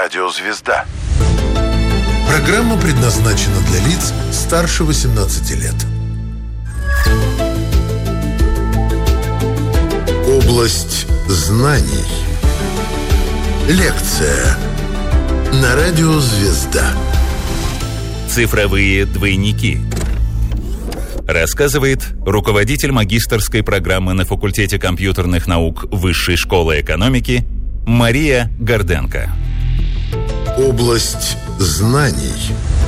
Радио «Звезда». Программа предназначена для лиц старше 18 лет. Область знаний. Лекция на Радио «Звезда». Цифровые двойники. Рассказывает руководитель магистерской программы на факультете компьютерных наук Высшей школы экономики Мария Горденко. Область знаний.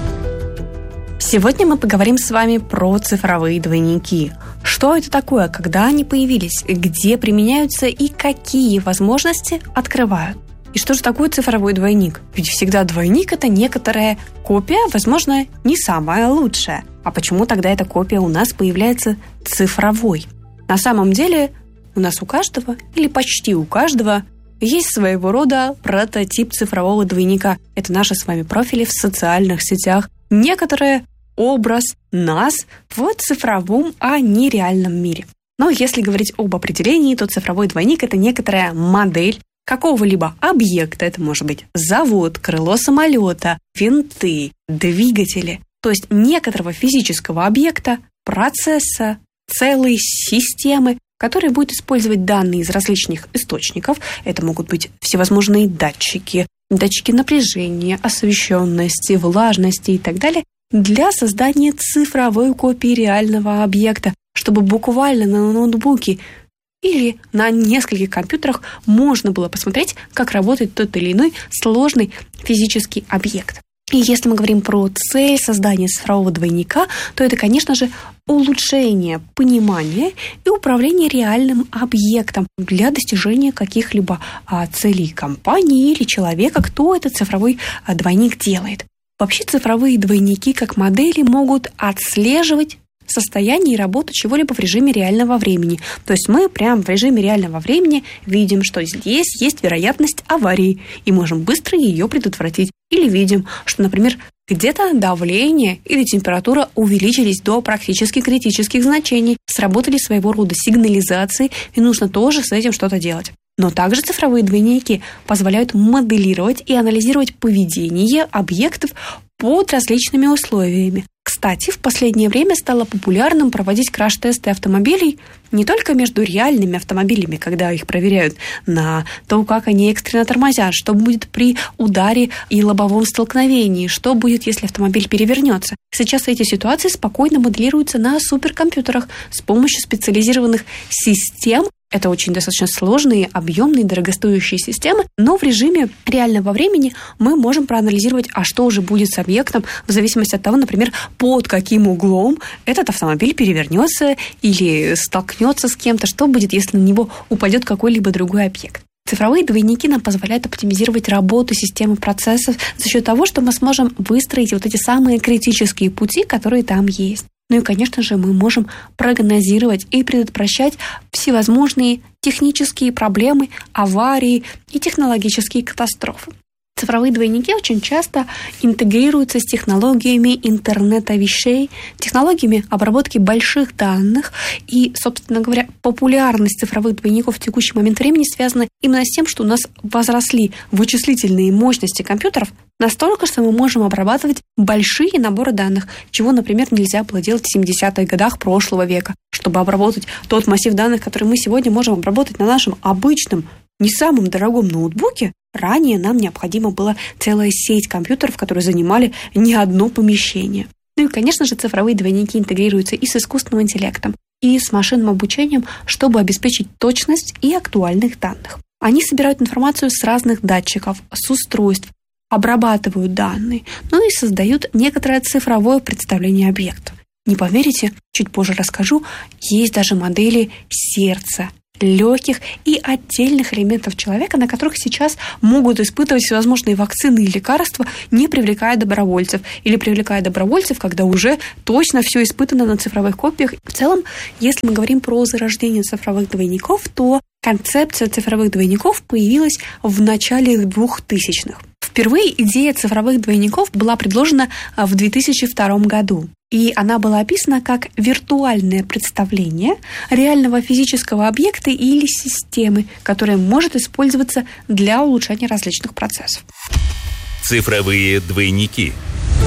Сегодня мы поговорим с вами про цифровые двойники. Что это такое, когда они появились, где применяются и какие возможности открывают. И что же такое цифровой двойник? Ведь всегда двойник – это некоторая копия, возможно, не самая лучшая. А почему тогда эта копия у нас появляется цифровой? На самом деле у нас у каждого, или почти у каждого, есть своего рода прототип цифрового двойника. Это наши с вами профили в социальных сетях. Некоторый образ нас в цифровом, а не реальном мире. Но если говорить об определении, то цифровой двойник – это некоторая модель какого-либо объекта, это может быть завод, крыло самолета, винты, двигатели, то есть некоторого физического объекта, процесса, целой системы, которая будет использовать данные из различных источников. Это могут быть всевозможные датчики напряжения, освещенности, влажности и так далее, для создания цифровой копии реального объекта, чтобы буквально на ноутбуке или на нескольких компьютерах можно было посмотреть, как работает тот или иной сложный физический объект. И если мы говорим про цель создания цифрового двойника, то это, конечно же, улучшение понимания и управления реальным объектом для достижения каких-либо целей компании или человека, кто этот цифровой двойник делает. Вообще цифровые двойники как модели могут отслеживать состояние и работу чего-либо в режиме реального времени. То есть мы прямо в режиме реального времени видим, что здесь есть вероятность аварии, и можем быстро ее предотвратить. Или видим, что, например, где-то давление или температура увеличились до практически критических значений, сработали своего рода сигнализации, и нужно тоже с этим что-то делать. Но также цифровые двойники позволяют моделировать и анализировать поведение объектов под различными условиями. Кстати, в последнее время стало популярным проводить краш-тесты автомобилей не только между реальными автомобилями, когда их проверяют на то, как они экстренно тормозят, что будет при ударе и лобовом столкновении, что будет, если автомобиль перевернется. Сейчас эти ситуации спокойно моделируются на суперкомпьютерах с помощью специализированных систем. Это очень достаточно сложные, объемные, дорогостоящие системы, но в режиме реального времени мы можем проанализировать, а что же будет с объектом в зависимости от того, например, под каким углом этот автомобиль перевернется или столкнется с кем-то, что будет, если на него упадет какой-либо другой объект. Цифровые двойники нам позволяют оптимизировать работу системы процессов за счет того, что мы сможем выстроить вот эти самые критические пути, которые там есть. Ну и, конечно же, мы можем прогнозировать и предотвращать всевозможные технические проблемы, аварии и технологические катастрофы. Цифровые двойники очень часто интегрируются с технологиями интернета вещей, технологиями обработки больших данных. И, собственно говоря, популярность цифровых двойников в текущий момент времени связана именно с тем, что у нас возросли вычислительные мощности компьютеров настолько, что мы можем обрабатывать большие наборы данных, чего, например, нельзя было делать в 70-х годах прошлого века. Чтобы обработать тот массив данных, который мы сегодня можем обработать на нашем обычном, не самом дорогом ноутбуке, ранее нам необходима была целая сеть компьютеров, которые занимали не одно помещение. Ну и, конечно же, цифровые двойники интегрируются и с искусственным интеллектом, и с машинным обучением, чтобы обеспечить точность и актуальных данных. Они собирают информацию с разных датчиков, с устройств, обрабатывают данные, ну и создают некоторое цифровое представление объекта. Не поверите, чуть позже расскажу, есть даже модели сердца, легких и отдельных элементов человека, на которых сейчас могут испытывать всевозможные вакцины и лекарства, не привлекая добровольцев. Или привлекая добровольцев, когда уже точно все испытано на цифровых копиях. В целом, если мы говорим про зарождение цифровых двойников, то концепция цифровых двойников появилась в начале 2000-х. Впервые идея цифровых двойников была предложена в 2002 году. И она была описана как виртуальное представление реального физического объекта или системы, которая может использоваться для улучшения различных процессов. Цифровые двойники.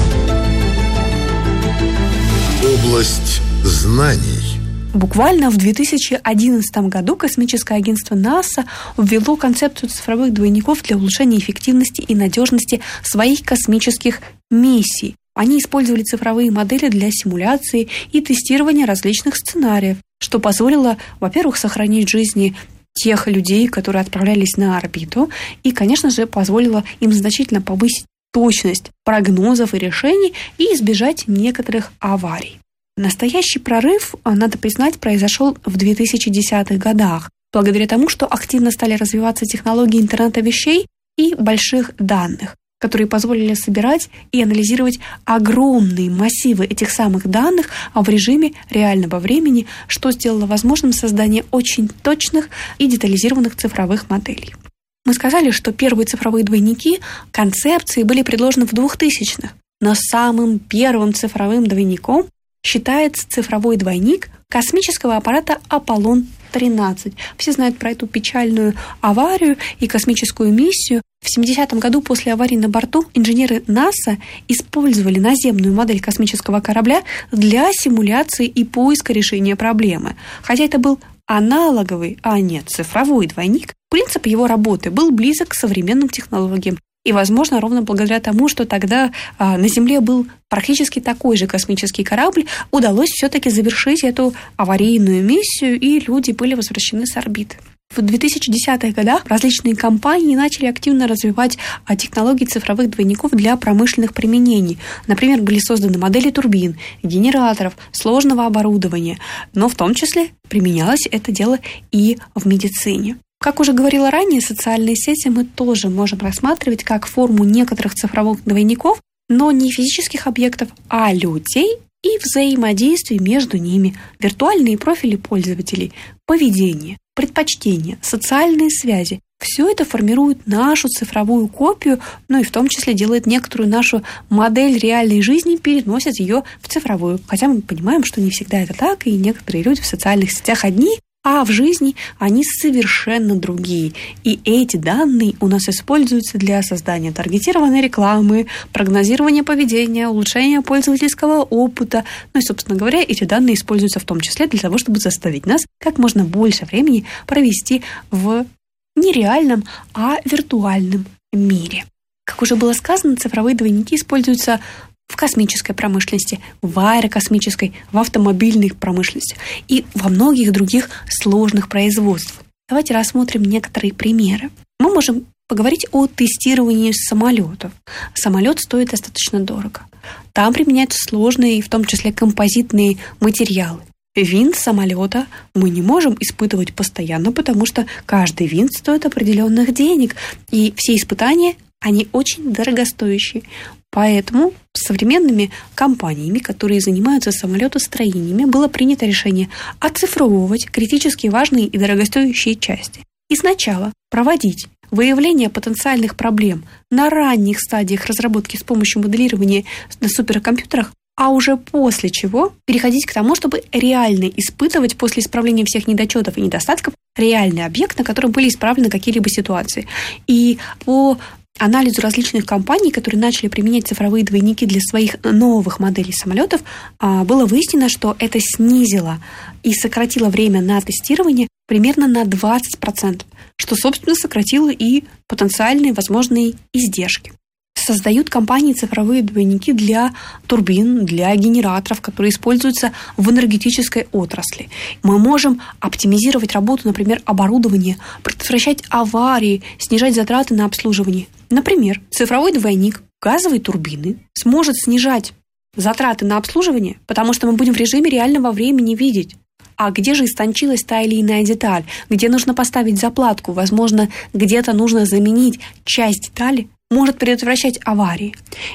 Область знаний. Буквально в 2011 году космическое агентство НАСА ввело концепцию цифровых двойников для улучшения эффективности и надежности своих космических миссий. Они использовали цифровые модели для симуляции и тестирования различных сценариев, что позволило, во-первых, сохранить жизни тех людей, которые отправлялись на орбиту, и, конечно же, позволило им значительно повысить точность прогнозов и решений и избежать некоторых аварий. Настоящий прорыв, надо признать, произошел в 2010-х годах, благодаря тому, что активно стали развиваться технологии интернета вещей и больших данных, которые позволили собирать и анализировать огромные массивы этих самых данных в режиме реального времени, что сделало возможным создание очень точных и детализированных цифровых моделей. Мы сказали, что первые цифровые двойники концепции были предложены в 2000-х, но самым первым цифровым двойником считается цифровой двойник космического аппарата «Аполлон-13». Все знают про эту печальную аварию и космическую миссию. В 70-м году после аварии на борту инженеры НАСА использовали наземную модель космического корабля для симуляции и поиска решения проблемы. Хотя это был аналоговый, а не цифровой двойник, принцип его работы был близок к современным технологиям. И, возможно, ровно благодаря тому, что тогда на Земле был практически такой же космический корабль, удалось все-таки завершить эту аварийную миссию, и люди были возвращены с орбиты. В 2010-х годах различные компании начали активно развивать технологии цифровых двойников для промышленных применений. Например, были созданы модели турбин, генераторов, сложного оборудования, но в том числе применялось это дело и в медицине. Как уже говорила ранее, социальные сети мы тоже можем рассматривать как форму некоторых цифровых двойников, но не физических объектов, а людей и взаимодействий между ними, виртуальные профили пользователей, поведение, предпочтения, социальные связи. Все это формирует нашу цифровую копию, но и в том числе делает некоторую нашу модель реальной жизни, переносит ее в цифровую. Хотя мы понимаем, что не всегда это так, и некоторые люди в социальных сетях одни, а в жизни они совершенно другие. И эти данные у нас используются для создания таргетированной рекламы, прогнозирования поведения, улучшения пользовательского опыта. Ну и, собственно говоря, эти данные используются в том числе для того, чтобы заставить нас как можно больше времени провести в не реальном, а виртуальном мире. Как уже было сказано, цифровые двойники используются в космической промышленности, в аэрокосмической, в автомобильной промышленности и во многих других сложных производствах. Давайте рассмотрим некоторые примеры. Мы можем поговорить о тестировании самолетов. Самолет стоит достаточно дорого. Там применяются сложные, в том числе композитные материалы. Винт самолета мы не можем испытывать постоянно, потому что каждый винт стоит определенных денег, и все испытания, они очень дорогостоящие. Поэтому современными компаниями, которые занимаются самолетостроениями, было принято решение оцифровывать критически важные и дорогостоящие части. И сначала проводить выявление потенциальных проблем на ранних стадиях разработки с помощью моделирования на суперкомпьютерах, а уже после чего переходить к тому, чтобы реально испытывать после исправления всех недочетов и недостатков реальный объект, на котором были исправлены какие-либо ситуации. И по анализу различных компаний, которые начали применять цифровые двойники для своих новых моделей самолетов, было выяснено, что это снизило и сократило время на тестирование примерно на 20%, что, собственно, сократило и потенциальные возможные издержки. Создают компании цифровые двойники для турбин, для генераторов, которые используются в энергетической отрасли. Мы можем оптимизировать работу, например, оборудования, предотвращать аварии, снижать затраты на обслуживание. Например, цифровой двойник газовой турбины сможет снижать затраты на обслуживание, потому что мы будем в режиме реального времени видеть, а где же истончилась та или иная деталь, где нужно поставить заплатку, возможно, где-то нужно заменить часть детали, может предотвращать аварии.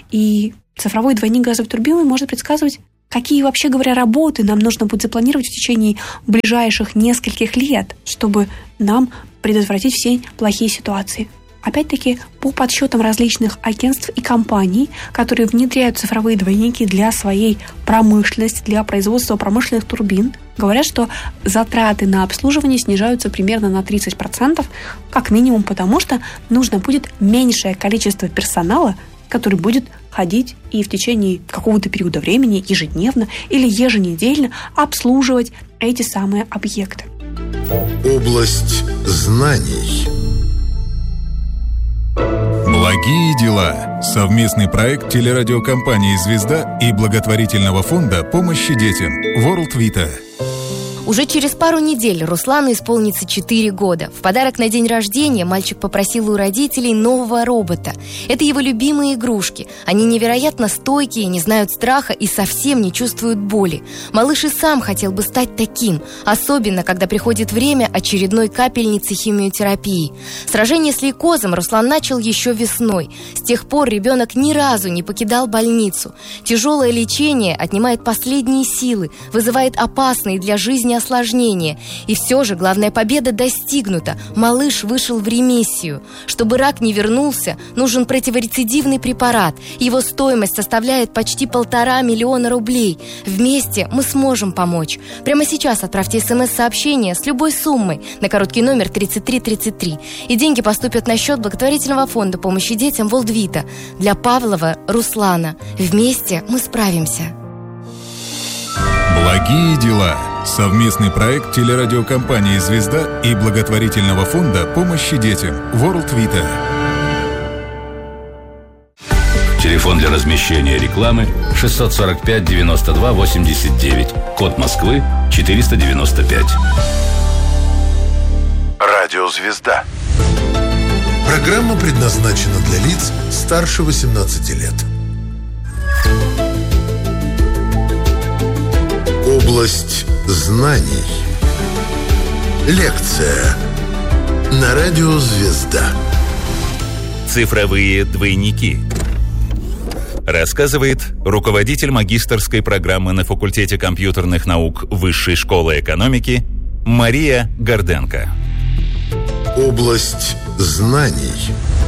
И цифровой двойник газовой турбины может предсказывать, какие, вообще говоря, работы нам нужно будет запланировать в течение ближайших нескольких лет, чтобы нам предотвратить все плохие ситуации. Опять-таки, по подсчетам различных агентств и компаний, которые внедряют цифровые двойники для своей промышленности, для производства промышленных турбин, говорят, что затраты на обслуживание снижаются примерно на 30%, как минимум потому, что нужно будет меньшее количество персонала который будет ходить и в течение какого-то периода времени, ежедневно или еженедельно обслуживать эти самые объекты. Область знаний. Благие дела. Совместный проект телерадиокомпании «Звезда» и благотворительного фонда помощи детям World Vita. Уже через пару недель Руслану исполнится 4 года. В подарок на день рождения мальчик попросил у родителей нового робота. Это его любимые игрушки. Они невероятно стойкие, не знают страха и совсем не чувствуют боли. Малыш и сам хотел бы стать таким, особенно когда приходит время очередной капельницы химиотерапии. Сражение с лейкозом Руслан начал еще весной. С тех пор ребенок ни разу не покидал больницу. Тяжелое лечение отнимает последние силы, вызывает опасные для жизни осложнения. И все же главная победа достигнута. Малыш вышел в ремиссию. Чтобы рак не вернулся, нужен противорецидивный препарат. Его стоимость составляет почти 1,5 миллиона рублей. Вместе мы сможем помочь. Прямо сейчас отправьте СМС-сообщение с любой суммой на короткий номер 3333. И деньги поступят на счет благотворительного фонда помощи детям World Vita для Павлова Руслана. Вместе мы справимся. Благие дела. Совместный проект телерадиокомпании «Звезда» и благотворительного фонда помощи детям World Vita. Телефон для размещения рекламы 645 92 89. Код Москвы 495. Радио «Звезда». Программа предназначена для лиц старше 18 лет. Область знаний. Лекция на радио «Звезда». Цифровые двойники. Рассказывает руководитель магистерской программы на факультете компьютерных наук Высшей школы экономики Мария Горденко. Область знаний.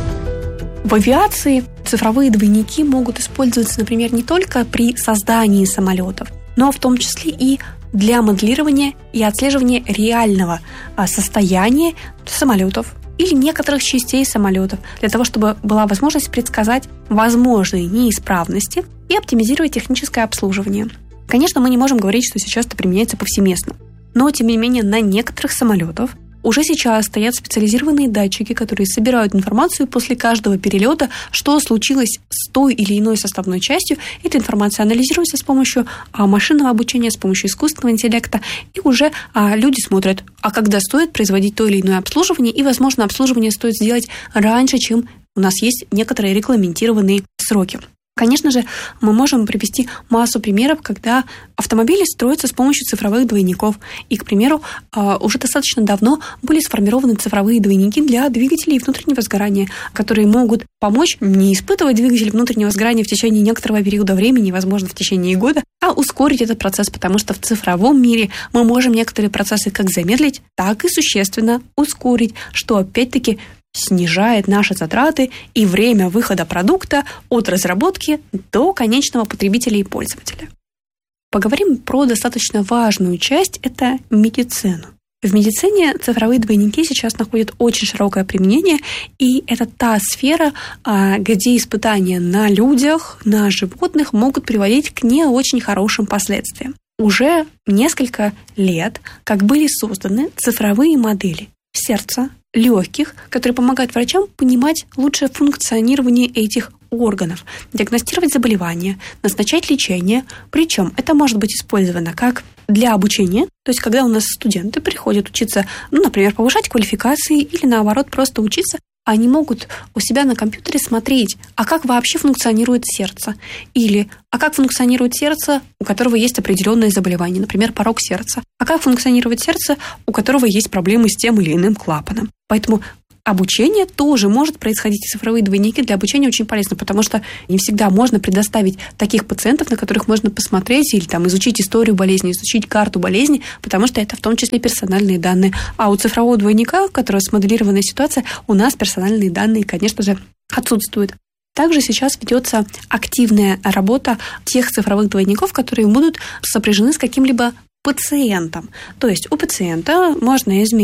В авиации цифровые двойники могут использоваться, например, не только при создании самолетов, но в том числе и для моделирования и отслеживания реального состояния самолетов или некоторых частей самолетов, для того, чтобы была возможность предсказать возможные неисправности и оптимизировать техническое обслуживание. Конечно, мы не можем говорить, что сейчас это применяется повсеместно, но, тем не менее, на некоторых самолетах уже сейчас стоят специализированные датчики, которые собирают информацию после каждого перелета, что случилось с той или иной составной частью. Эта информация анализируется с помощью машинного обучения, с помощью искусственного интеллекта, и уже люди смотрят, когда стоит производить то или иное обслуживание, и, возможно, обслуживание стоит сделать раньше, чем у нас есть некоторые регламентированные сроки. Конечно же, мы можем привести массу примеров, когда автомобили строятся с помощью цифровых двойников. И, к примеру, уже достаточно давно были сформированы цифровые двойники для двигателей внутреннего сгорания, которые могут помочь не испытывать двигатель внутреннего сгорания в течение некоторого периода времени, возможно, в течение года, а ускорить этот процесс, потому что в цифровом мире мы можем некоторые процессы как замедлить, так и существенно ускорить, что, опять-таки, снижает наши затраты и время выхода продукта от разработки до конечного потребителя и пользователя. Поговорим про достаточно важную часть – это медицину. В медицине цифровые двойники сейчас находят очень широкое применение, и это та сфера, где испытания на людях, на животных могут приводить к не очень хорошим последствиям. Уже несколько лет, как были созданы цифровые модели сердца, легких, которые помогают врачам понимать лучшее функционирование этих органов, диагностировать заболевания, назначать лечение. Причем это может быть использовано как для обучения, то есть когда у нас студенты приходят учиться, например, повышать квалификации или наоборот просто учиться, они могут у себя на компьютере смотреть, как вообще функционирует сердце, или как функционирует сердце, у которого есть определенное заболевание, например, порок сердца, как функционирует сердце, у которого есть проблемы с тем или иным клапаном. Поэтому обучение тоже может происходить, и цифровые двойники для обучения очень полезны, потому что не всегда можно предоставить таких пациентов, на которых можно посмотреть или изучить историю болезни, изучить карту болезни, потому что это в том числе персональные данные. А у цифрового двойника, у которого смоделированная ситуация, у нас персональные данные, конечно же, отсутствуют. Также сейчас ведется активная работа тех цифровых двойников, которые будут сопряжены с каким-либо пациентом. То есть у пациента можно измерить